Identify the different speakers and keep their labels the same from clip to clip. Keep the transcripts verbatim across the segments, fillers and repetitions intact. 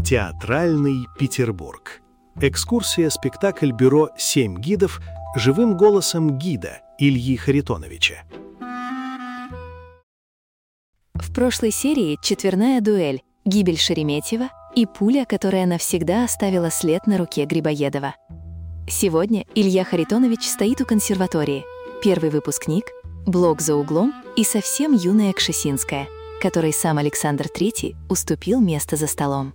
Speaker 1: Театральный Петербург. Экскурсия-спектакль бюро «Семь гидов» живым голосом гида Ильи Харитоновича.
Speaker 2: В прошлой серии четверная дуэль, гибель Шереметьева и пуля, которая навсегда оставила след на руке Грибоедова. Сегодня Илья Харитонович стоит у консерватории. Первый выпускник, блок за углом и совсем юная Кшесинская, которой сам Александр Третий уступил место за столом.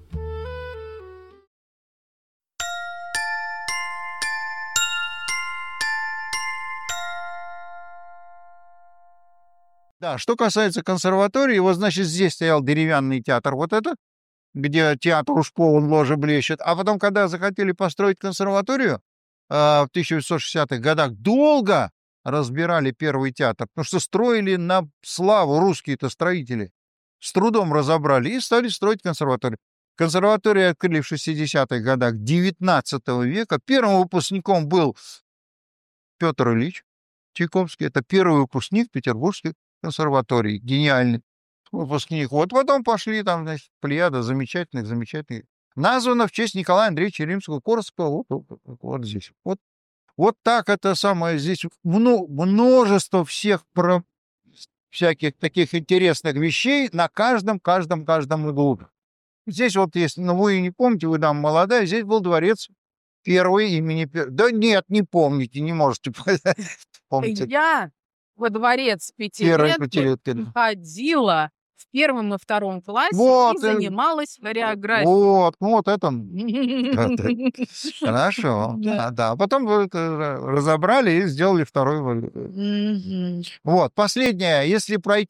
Speaker 3: Да, что касается консерватории, вот, значит, здесь стоял деревянный театр, вот этот, где театр уж полон, ложа блещет. А потом, когда захотели построить консерваторию э, в тысяча девятьсот шестидесятых годах, долго разбирали первый театр, потому что строили на славу русские-то строители. С трудом разобрали и стали строить консерваторию. Консерваторию открыли в шестидесятых годах девятнадцатого века. Первым выпускником был Петр Ильич Чайковский. Это первый выпускник Петербургской консерватории. Гениальный выпускник. Вот потом пошли там, значит, плеяда замечательных, замечательных. Названо в честь Николая Андреевича Римского-Корсакова. Вот, вот, вот, вот здесь. Вот, вот так это самое. Здесь множество всех про... всяких таких интересных вещей на каждом, каждом, каждом углу. Здесь вот есть, ну вы не помните, вы там молодая, здесь был дворец первый имени... Да нет, не помните, не можете помнить.
Speaker 4: Я во дворец пятилетки ходила в первом и втором классе
Speaker 3: вот,
Speaker 4: и занималась хореографией.
Speaker 3: Вот, вот это. Хорошо. Да, да. Потом разобрали и сделали второй. Вот, последнее. Если пройти